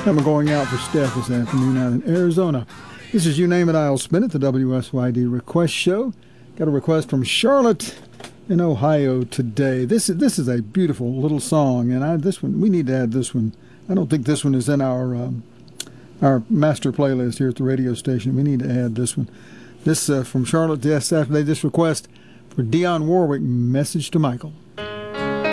And we're going out for Steph this afternoon out in Arizona. This is You Name It, I'll Spin It, the WSYD Request Show. Got a request from Charlotte in Ohio today. This is a beautiful little song, and this one we need to add this one. I don't think this one is in our master playlist here at the radio station. We need to add this one. This from Charlotte. Yes, after this request for Dionne Warwick, Message to Michael.